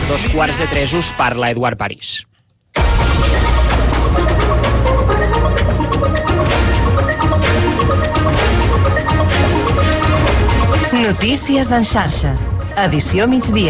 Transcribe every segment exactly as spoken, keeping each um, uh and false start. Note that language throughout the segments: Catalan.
dos quarts de tres us parla Eduard París. Notícies en xarxa. Edició migdia.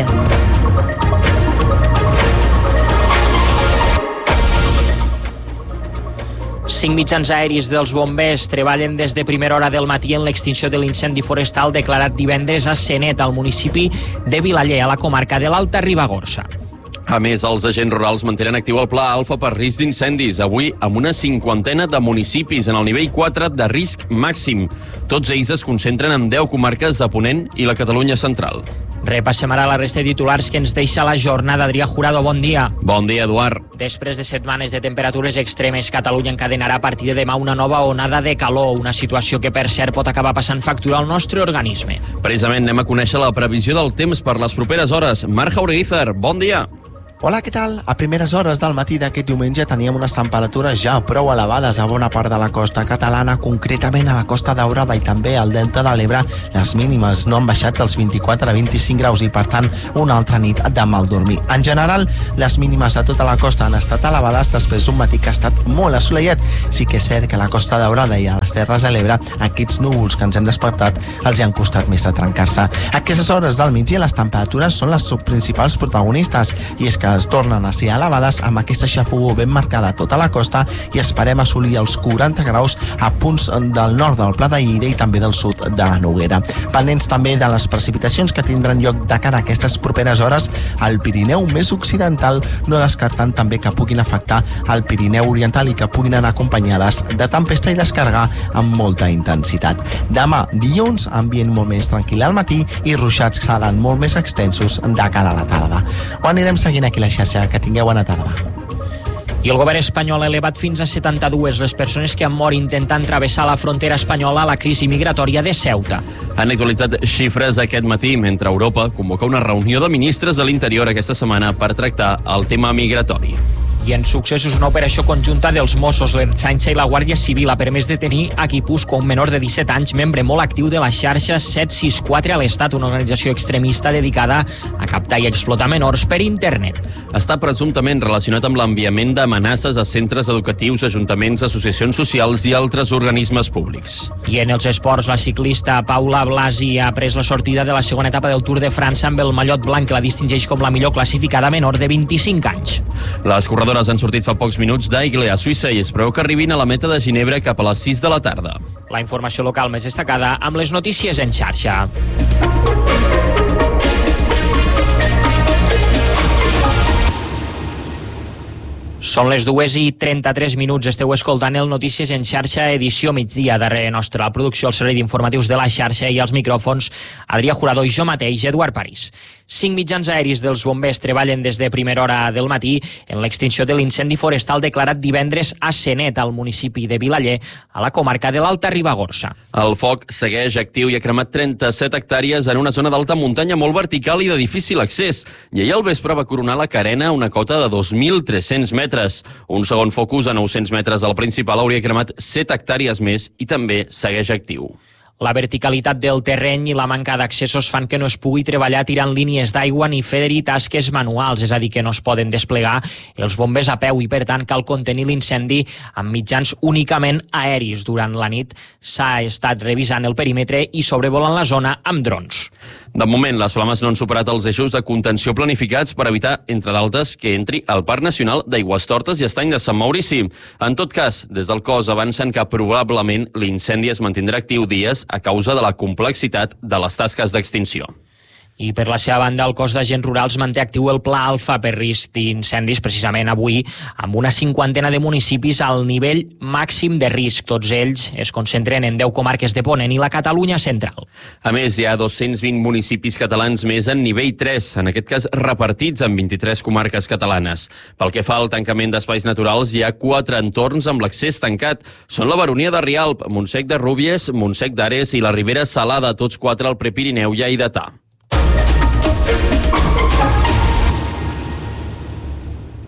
Cinc mitjans aèris dels bombers treballen des de primera hora del matí en l'extinció de l'incendi forestal declarat divendres a Senet, al municipi de Vilaller, a la comarca de l'Alta Ribagorça. A més, els agents rurals mantenen actiu el Pla Alfa per risc d'incendis, avui amb una cinquantena de municipis en el nivell quatre de risc màxim. Tots ells es concentren en deu comarques de Ponent i la Catalunya central. Repassem ara la resta de titulars que ens deixa la jornada. Adrià Jurado, bon dia. Bon dia, Eduard. Després de setmanes de temperatures extremes, Catalunya encadenarà a partir de demà una nova onada de calor, una situació que, per cert, pot acabar passant factura al nostre organisme. Precisament anem a conèixer la previsió del temps per les properes hores. Marc Jaureguizar, bon dia. Hola, què tal? A primeres hores del matí d'aquest diumenge teníem unes temperatures ja prou elevades a bona part de la costa catalana, concretament a la Costa Daurada i també al Delta de l'Ebre. Les mínimes no han baixat dels vint-i-quatre a vint-i-cinc graus i, per tant, una altra nit de mal dormir. En general, les mínimes a tota la costa han estat elevades després d'un matí que ha estat molt assolellat. Sí que és cert que a la Costa Daurada i a les Terres de l'Ebre aquests núvols que ens hem despertat els hi han costat més de trencar-se. A aquestes hores del migdia les temperatures són les principals protagonistes i és que es tornen a ser elevades amb aquesta xafogor ben marcada a tota la costa i esperem assolir els quaranta graus a punts del nord del Pla de Lleida i també del sud de la Noguera. Pendents també de les precipitacions que tindran lloc de cara a aquestes properes hores al Pirineu més occidental, no descartant també que puguin afectar al Pirineu oriental i que puguin anar acompanyades de tempesta i descarregar amb molta intensitat. Demà, dilluns, ambient molt més tranquil al matí i ruixats seran molt més extensos de cara a la tarda. Ho anirem seguint aquí la xarxa. Que tingueu bona tarda. I el govern espanyol ha elevat fins a setanta-dues les persones que han mort intentant travessar la frontera espanyola a la crisi migratòria de Ceuta. Han actualitzat xifres aquest matí, mentre Europa convoca una reunió de ministres de l'Interior aquesta setmana per tractar el tema migratori. I en successos, una operació conjunta dels Mossos, l'Ertzaintza i la Guàrdia Civil ha permès detenir a Guipúscoa un menor de disset anys, membre molt actiu de la xarxa set sis quatre a l'Estat, una organització extremista dedicada a captar i explotar menors per internet. Està presumptament relacionat amb l'enviament d'amenaces a centres educatius, ajuntaments, associacions socials i altres organismes públics. I en els esports, la ciclista Paula Blasi ha pres la sortida de la segona etapa del Tour de França amb el mallot blanc que la distingeix com la millor classificada menor de vint-i-cinc anys. Les corredores han sortit fa pocs minuts d'Aigle, a Suïssa, i es preveu que arribin a la meta de Ginebra cap a les sis de la tarda. La informació local més destacada amb les notícies en xarxa. Són les dues i trenta-tres minuts. Esteu escoltant el Notícies en xarxa, edició migdia. Darrere nostra, la producció, el servei d'informatius de la xarxa i els micròfons, Adrià Jurado i jo mateix, Eduard París. Cinc mitjans aèris dels bombers treballen des de primera hora del matí en l'extinció de l'incendi forestal declarat divendres a Senet, al municipi de Vilaller, a la comarca de l'Alta Ribagorça. El foc segueix actiu i ha cremat trenta-set hectàrees en una zona d'alta muntanya molt vertical i de difícil accés. I ahir al vespre va coronar la carena una cota de dos mil tres-cents metres. Un segon focus a nou-cents metres del principal hauria cremat set hectàrees més i també segueix actiu. La verticalitat del terreny i la manca d'accessos fan que no es pugui treballar tirant línies d'aigua ni fer-hi tasques manuals, és a dir, que no es poden desplegar els bombers a peu i, per tant, cal contenir l'incendi amb mitjans únicament aeris. Durant la nit s'ha estat revisant el perímetre i sobrevolant la zona amb drons. De moment, les flames no han superat els eixos de contenció planificats per evitar, entre d'altres, que entri al Parc Nacional d'Aigüestortes i Estany de Sant Maurici. En tot cas, des del cos avancen que probablement l'incendi es mantindrà actiu dies a causa de la complexitat de les tasques d'extinció. I per la seva banda, el cos d'agents rurals manté actiu el Pla Alfa per risc d'incendis, precisament avui, amb una cinquantena de municipis al nivell màxim de risc. Tots ells es concentren en deu comarques de Ponent i la Catalunya central. A més, hi ha dos-cents vint municipis catalans més en nivell tres, en aquest cas repartits en vint-i-tres comarques catalanes. Pel que fa al tancament d'espais naturals, hi ha quatre entorns amb l'accés tancat. Són la Baronia de Rialp, Montsec de Rúbies, Montsec d'Ares i la Ribera Salada, tots quatre al Prepirineu i Aidatà.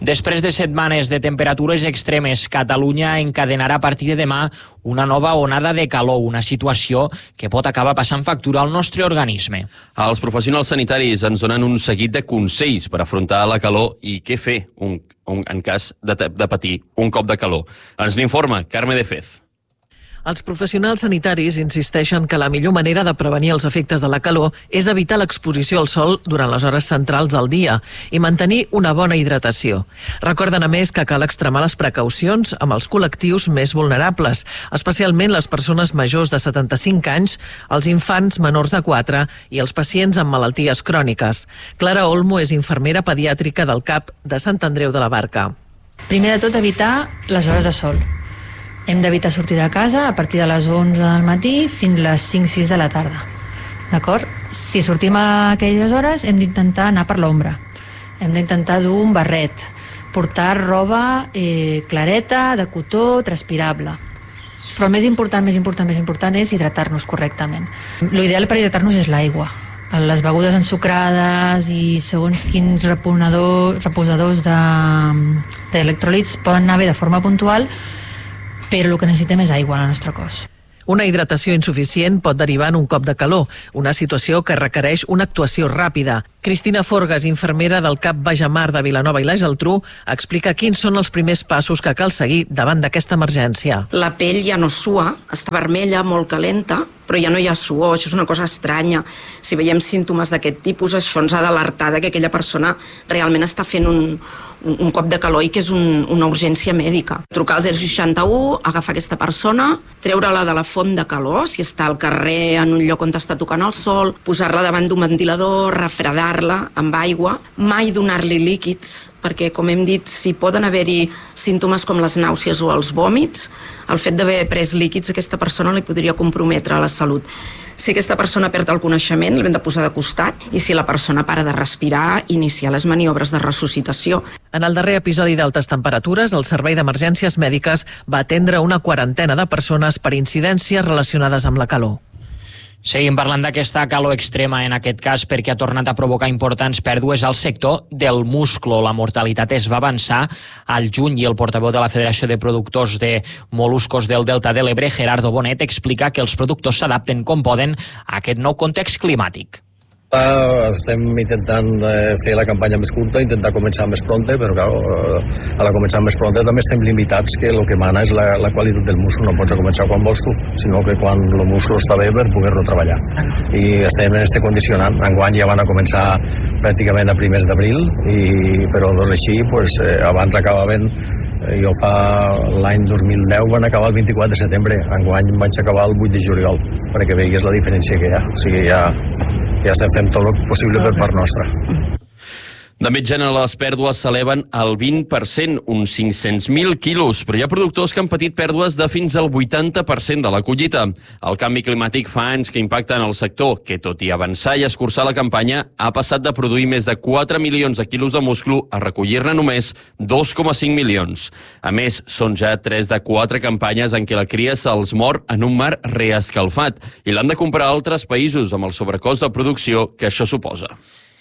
Després de setmanes de temperatures extremes, Catalunya encadenarà a partir de demà una nova onada de calor, una situació que pot acabar passant factura al nostre organisme. Els professionals sanitaris ens donen un seguit de consells per afrontar la calor i què fer un, un, en cas de, de patir un cop de calor. Ens n'informa Carme de Fez. Els professionals sanitaris insisteixen que la millor manera de prevenir els efectes de la calor és evitar l'exposició al sol durant les hores centrals del dia i mantenir una bona hidratació. Recorden, a més, que cal extremar les precaucions amb els col·lectius més vulnerables, especialment les persones majors de setanta-cinc anys, els infants menors de quatre i els pacients amb malalties cròniques. Clara Olmo és infermera pediàtrica del C A P de Sant Andreu de la Barca. Primer de tot, evitar les hores de sol. Hem d'evitar sortir de casa a partir de les onze del matí fins a les cinc sis de la tarda. D'acord? Si sortim a aquelles hores, hem d'intentar anar per l'ombra. Hem d'intentar dur un barret, portar roba eh, clareta, de cotó, transpirable. Però el més important, més important, més important és hidratar-nos correctament. L'ideal per hidratar-nos és l'aigua. Les begudes ensucrades i segons quins reposadors, reposadors d'electròlits poden anar bé de forma puntual, però el que necessitem és aigua en el nostre cos. Una hidratació insuficient pot derivar en un cop de calor, una situació que requereix una actuació ràpida. Cristina Forgas, infermera del C A P Bajamar de Vilanova i la Geltrú, explica quins són els primers passos que cal seguir davant d'aquesta emergència. La pell ja no sua, està vermella, molt calenta, però ja no hi ha suor, això és una cosa estranya. Si veiem símptomes d'aquest tipus, això ens ha d'alertar que aquella persona realment està fent un, un, un cop de calor i que és un, una urgència mèdica. Trucar al zero seixanta u, agafar aquesta persona, treure-la de la font de calor, si està al carrer en un lloc on està tocant el sol, posar-la davant d'un ventilador, refredar-la amb aigua, mai donar-li líquids, perquè, com hem dit, si poden haver-hi símptomes com les nàusees o els vòmits, el fet d'haver pres líquids a aquesta persona li podria comprometre la salut. Si aquesta persona perd el coneixement, l'hem de posar de costat, i si la persona para de respirar, iniciar les maniobres de resuscitació. En el darrer episodi d'altes temperatures, el Servei d'Emergències Mèdiques va atendre una quarantena de persones per incidències relacionades amb la calor. Seguim parlant d'aquesta calor extrema, en aquest cas perquè ha tornat a provocar importants pèrdues al sector del musclo. La mortalitat es va avançar al juny i el portaveu de la Federació de Productors de Moluscos del Delta de l'Ebre, Gerardo Bonet, explica que els productors s'adapten com poden a aquest nou context climàtic. Uh, estem intentant uh, fer la campanya més curta, intentar començar més pronta, però clar, uh, a la començar més pronta també estem limitats, que el que mana és la, la qualitat del múscul. No pots començar quan vols tu, sinó que quan el múscul està bé per poder-lo treballar. I estem en este condicionant. Enguany ja van a començar pràcticament a primers d'abril, i però doncs així, pues, eh, abans acabaven, eh, jo fa l'any dos mil deu van acabar el vint-i-quatre de setembre, enguany vaig acabar el vuit de juliol, perquè veigues la diferència que hi ha. O sigui, ja ja estem fent tot el possible per part nostra. De mitjana, les pèrdues s'eleven al vint per cent, uns cinc-cents mil quilos, però hi ha productors que han patit pèrdues de fins al vuitanta per cent de la collita. El canvi climàtic fa anys que impacta en el sector, que tot i avançar i escurçar la campanya, ha passat de produir més de quatre milions de quilos de musclo a recollir-ne només dos coma cinc milions. A més, són ja tres de quatre campanyes en què la cria se'ls mor en un mar reescalfat i l'han de comprar a altres països amb el sobrecost de producció que això suposa.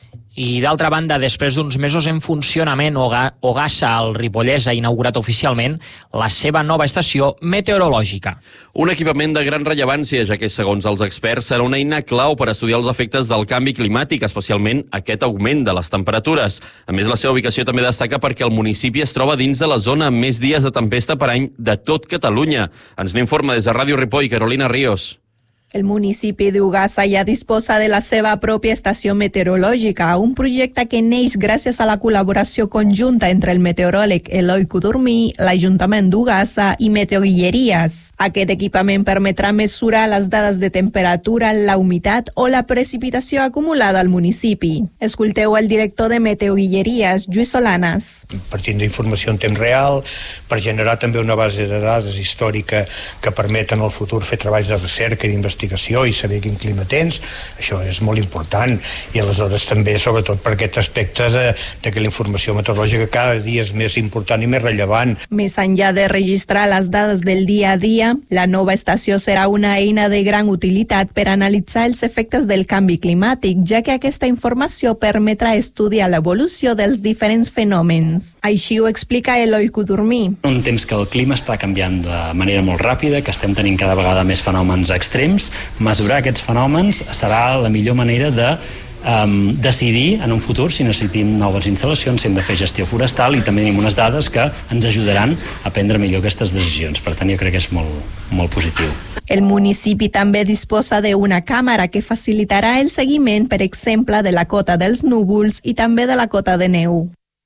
I d'altra banda, després d'uns mesos en funcionament, Ogassa, al Ripollès, ha inaugurat oficialment la seva nova estació meteorològica. Un equipament de gran rellevància, ja que, segons els experts, serà una eina clau per estudiar els efectes del canvi climàtic, especialment aquest augment de les temperatures. A més, la seva ubicació també destaca perquè el municipi es troba dins de la zona amb més dies de tempesta per any de tot Catalunya. Ens n'informa des de Ràdio Ripoll, Carolina Ríos. El municipi d'Ogassa ja disposa de la seva pròpia estació meteorològica, un projecte que neix gràcies a la col·laboració conjunta entre el meteoròleg Eloi Codormí, l'Ajuntament d'Ogassa i Meteoguilleries. Aquest equipament permetrà mesurar les dades de temperatura, la humitat o la precipitació acumulada al municipi. Escolteu el director de Meteoguilleries, Lluís Solanas. Per tindre informació en temps real, per generar també una base de dades històrica que permet en el futur fer treballs de recerca i d'investigació investigació i saber quin clima tens, això és molt important, i aleshores també sobretot per aquest aspecte de, de que la informació meteorològica cada dia és més important i més rellevant. Més enllà de registrar les dades del dia a dia, la nova estació serà una eina de gran utilitat per analitzar els efectes del canvi climàtic, ja que aquesta informació permetrà estudiar l'evolució dels diferents fenòmens. Així ho explica Eloi Codorní. Un temps que el clima està canviant de manera molt ràpida, que estem tenint cada vegada més fenòmens extrems. Mesurar aquests fenòmens serà la millor manera de um, decidir en un futur si necessitem noves instal·lacions, si hem de fer gestió forestal, i també tenim unes dades que ens ajudaran a prendre millor aquestes decisions. Per tant, jo crec que és molt, molt positiu. El municipi també disposa d'una càmera que facilitarà el seguiment, per exemple, de la cota dels núvols i també de la cota de neu.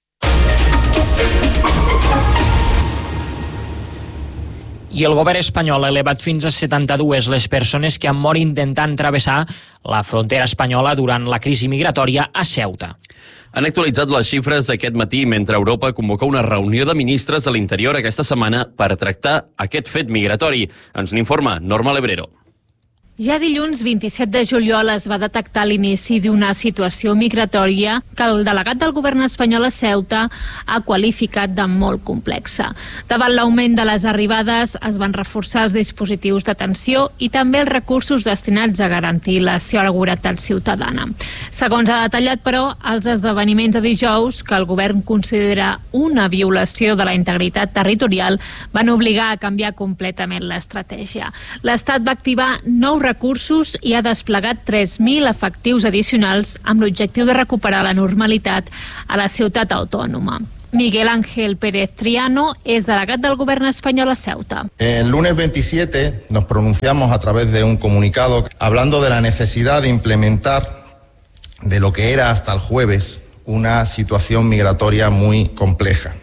I el govern espanyol ha elevat fins a setanta-dues les persones que han mort intentant travessar la frontera espanyola durant la crisi migratòria a Ceuta. Han actualitzat les xifres aquest matí mentre Europa convoca una reunió de ministres de l'Interior aquesta setmana per tractar aquest fet migratori. Ens n'informa Norma Lebrero. Ja dilluns vint-i-set de juliol es va detectar l'inici d'una situació migratòria que el delegat del govern espanyol a Ceuta ha qualificat de molt complexa. Davant l'augment de les arribades es van reforçar els dispositius d'atenció i també els recursos destinats a garantir la seguretat ciutadana. Segons ha detallat, però, els esdeveniments de dijous, que el govern considera una violació de la integritat territorial, van obligar a canviar completament l'estratègia. L'Estat va activar nous recursos i ha desplegat tres mil efectius addicionals amb l'objectiu de recuperar la normalitat a la ciutat autònoma. Miguel Ángel Pérez Triano es delegat del gobierno español a Ceuta. El lunes veintisiete nos pronunciamos a través de un comunicado hablando de la necesidad de implementar de lo que era hasta el jueves una situación migratoria muy compleja.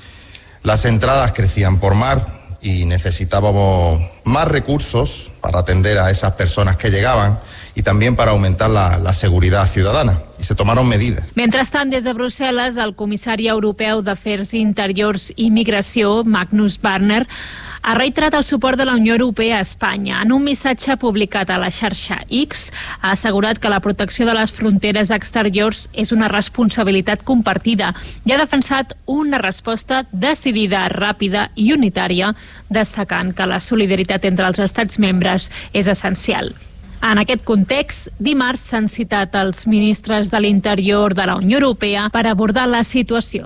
Las entradas crecían por mar y necesitábamos más recursos para atender a esas personas que llegaban y también para aumentar la, la seguridad ciudadana. I se tomaron medidas. Mentrestant, des de Brussel·les, el comissari europeu d'Afers Interiors i Migració, Magnus Barner, ha reiterat el suport de la Unió Europea a Espanya. En un missatge publicat a la xarxa X, ha assegurat que la protecció de les fronteres exteriors és una responsabilitat compartida i ha defensat una resposta decidida, ràpida i unitària, destacant que la solidaritat entre els estats membres és essencial. En aquest context, dimarts s'han citat els ministres de l'Interior de la Unió Europea per abordar la situació.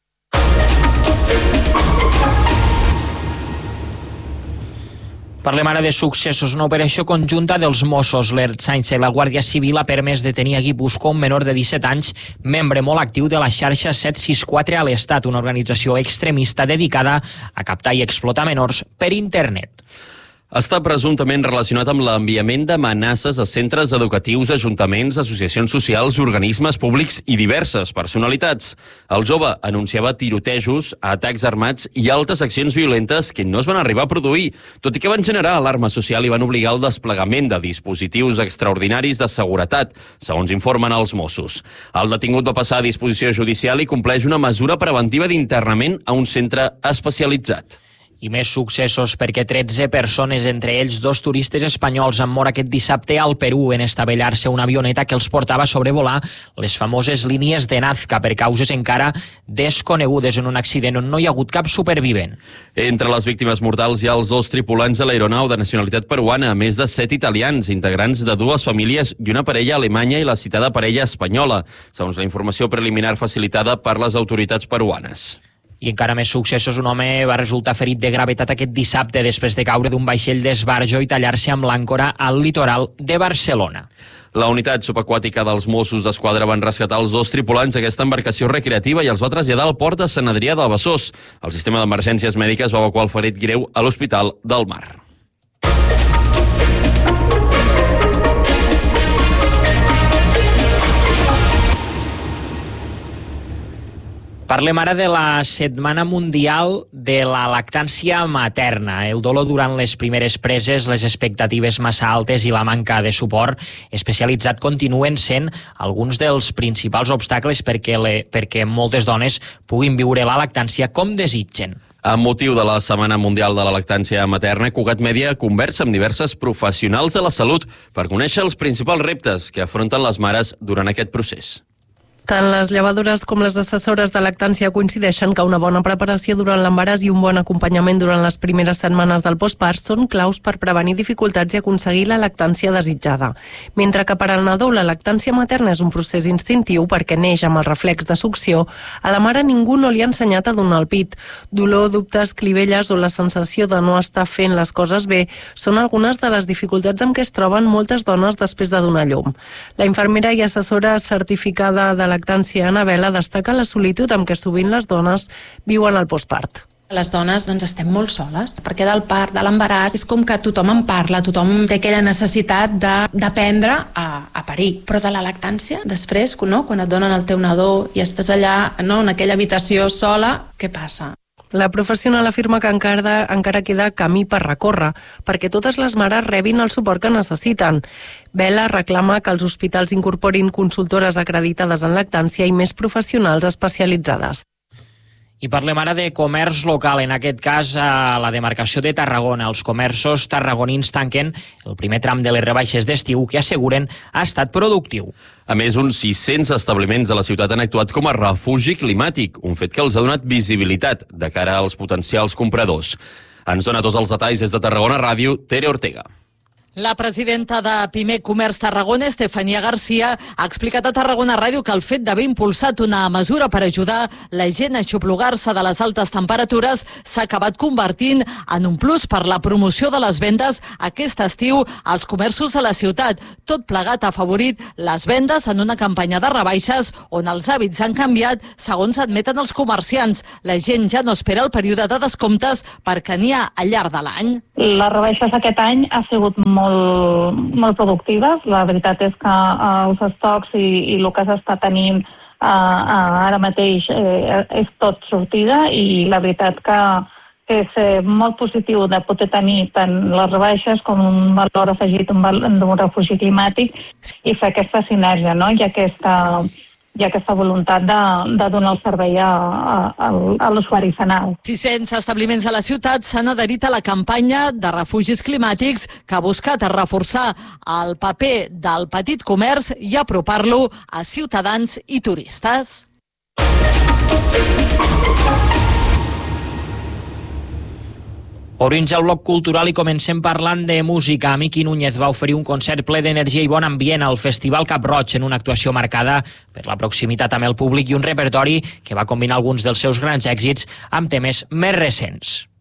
Parlem ara de successos. Una operació conjunta dels Mossos, l'Ertzaintza i la Guàrdia Civil ha permès detenir a Guipúscoa un menor de disset anys, membre molt actiu de la xarxa set sis quatre a l'Estat, una organització extremista dedicada a captar i explotar menors per internet. Està presumptament relacionat amb l'enviament d'amenaces a centres educatius, ajuntaments, associacions socials, organismes públics i diverses personalitats. El jove anunciava tirotejos, atacs armats i altres accions violentes que no es van arribar a produir, tot i que van generar alarma social i van obligar al desplegament de dispositius extraordinaris de seguretat, segons informen els Mossos. El detingut va passar a disposició judicial i compleix una mesura preventiva d'internament a un centre especialitzat. I més successos perquè tretze persones, entre ells dos turistes espanyols, han mort aquest dissabte al Perú en estavellar-se una avioneta que els portava a sobrevolar les famoses línies de Nazca per causes encara desconegudes en un accident on no hi ha hagut cap supervivent. Entre les víctimes mortals hi ha els dos tripulants de l'aeronau de nacionalitat peruana, a més de set italians, integrants de dues famílies i una parella alemanya i la citada parella espanyola, segons la informació preliminar facilitada per les autoritats peruanes. I encara més successos, un home va resultar ferit de gravetat aquest dissabte després de caure d'un vaixell d'esbarjo i tallar-se amb l'àncora al litoral de Barcelona. La unitat subaquàtica dels Mossos d'Esquadra van rescatar els dos tripulants d'aquesta embarcació recreativa i els va traslladar al port de Sant Adrià del Besòs. El sistema d'emergències mèdiques va evacuar el ferit greu a l'Hospital del Mar. Parlem ara de la Setmana Mundial de la Lactància Materna. El dolor durant les primeres preses, les expectatives massa altes i la manca de suport especialitzat continuen sent alguns dels principals obstacles perquè, le, perquè moltes dones puguin viure la lactància com desitgen. Amb motiu de la Setmana Mundial de la Lactància Materna, Cugat Mèdia conversa amb diverses professionals de la salut per conèixer els principals reptes que afronten les mares durant aquest procés. Tant les llevadores com les assessores de lactància coincideixen que una bona preparació durant l'embaràs i un bon acompanyament durant les primeres setmanes del postpart són claus per prevenir dificultats i aconseguir la lactància desitjada. Mentre que per al nadó la lactància materna és un procés instintiu perquè neix amb el reflex de succió, a la mare ningú no li ha ensenyat a donar el pit. Dolor, dubtes, clivelles o la sensació de no estar fent les coses bé són algunes de les dificultats amb què es troben moltes dones després de donar llum. La infermera i assessora certificada de lactància Anabela destaca la solitud amb què sovint les dones viuen el postpart. Les dones doncs, estem molt soles, perquè del part, de l'embaràs, és com que tothom en parla, tothom té aquella necessitat d'aprendre a, a parir. Però de la lactància, després, no? Quan et donen el teu nadó i estàs allà, no? En aquella habitació sola, què passa? La professional afirma que encara, encara queda camí per recórrer, perquè totes les mares rebin el suport que necessiten. Bela reclama que els hospitals incorporin consultores acreditades en lactància i més professionals especialitzades. I parlem ara de comerç local, en aquest cas a la demarcació de Tarragona. Els comerços tarragonins tanquen el primer tram de les rebaixes d'estiu que asseguren ha estat productiu. A més, uns sis-cents establiments de la ciutat han actuat com a refugi climàtic, un fet que els ha donat visibilitat de cara als potencials compradors. Ens dona tots els detalls des de Tarragona Ràdio, Tere Ortega. La presidenta de Pimec Comerç Tarragona, Estefania Garcia, ha explicat a Tarragona Ràdio que el fet d'haver impulsat una mesura per ajudar la gent a aixoplugar-se de les altes temperatures s'ha acabat convertint en un plus per la promoció de les vendes aquest estiu als comerços de la ciutat. Tot plegat ha afavorit les vendes en una campanya de rebaixes on els hàbits han canviat segons admeten els comerciants. La gent ja no espera el període de descomptes perquè n'hi ha al llarg de l'any. Les rebaixes aquest any ha sigut molt Molt, molt productives. La veritat és que eh, els estocs i, i el que s'està tenint eh, eh, ara mateix eh, és tot sortida i la veritat que, que és eh, molt positiu de poder tenir tant les rebaixes com un valor afegit, un, val, un refugi climàtic i fer aquesta sinergia, no? I aquesta... hi ha aquesta voluntat de, de donar el servei a, a, a l'usuari final. sis-cents establiments a la ciutat s'han adherit a la campanya de refugis climàtics que ha buscat reforçar el paper del petit comerç i apropar-lo a ciutadans i turistes. Obrim ja el bloc cultural i comencem parlant de música. Miqui Núñez va oferir un concert ple d'energia i bon ambient al Festival Cap Roig en una actuació marcada per la proximitat amb el públic i un repertori que va combinar alguns dels seus grans èxits amb temes més recents.